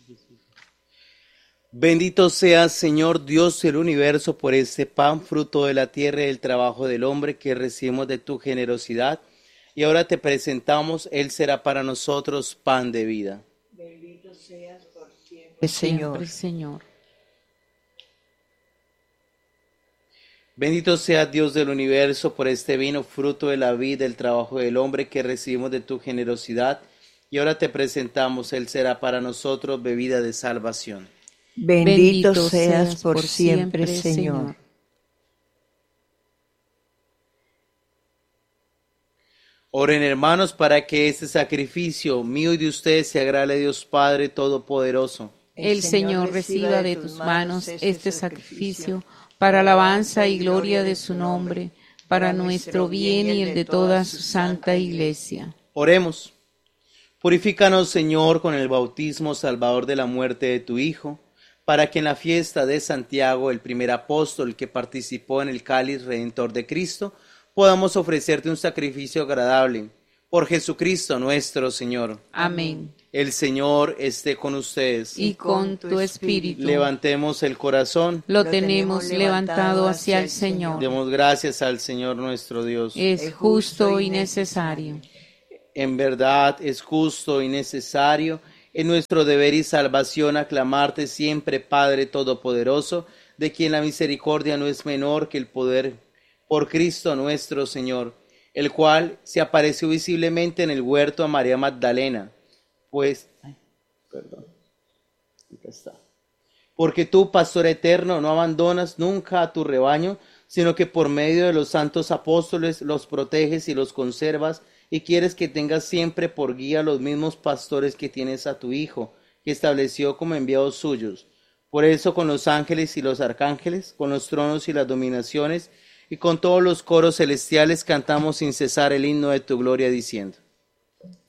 Bendito seas, Señor Dios del universo, por este pan, fruto de la tierra y del trabajo del hombre que recibimos de tu generosidad. Y ahora te presentamos, Él será para nosotros pan de vida. Bendito seas por siempre, Señor. Bendito sea Dios del universo por este vino, fruto de la vida, del trabajo del hombre que recibimos de tu generosidad. Y ahora te presentamos, Él será para nosotros bebida de salvación. Bendito seas por siempre, Señor. Oren, hermanos, para que este sacrificio mío y de ustedes se agrade a Dios Padre Todopoderoso. El Señor reciba de tus manos este sacrificio para alabanza y gloria de su nombre, para nuestro bien y el de toda su santa Iglesia. Oremos. Purifícanos, Señor, con el bautismo salvador de la muerte de tu Hijo, para que en la fiesta de Santiago, el primer apóstol que participó en el cáliz redentor de Cristo, podamos ofrecerte un sacrificio agradable. Por Jesucristo nuestro Señor. Amén. El Señor esté con ustedes. Y con tu espíritu. Levantemos el corazón. Lo tenemos levantado hacia el Señor. Demos gracias al Señor nuestro Dios. Es justo y necesario. En verdad es justo y necesario, en nuestro deber y salvación, aclamarte siempre, Padre Todopoderoso, de quien la misericordia no es menor que el poder, por Cristo nuestro Señor, el cual se apareció visiblemente en el huerto a María Magdalena, porque tú, Pastor eterno, no abandonas nunca a tu rebaño, sino que por medio de los santos apóstoles los proteges y los conservas, y quieres que tengas siempre por guía los mismos pastores que tienes a tu Hijo, que estableció como enviados suyos. Por eso con los ángeles y los arcángeles, con los tronos y las dominaciones, y con todos los coros celestiales cantamos sin cesar el himno de tu gloria, diciendo: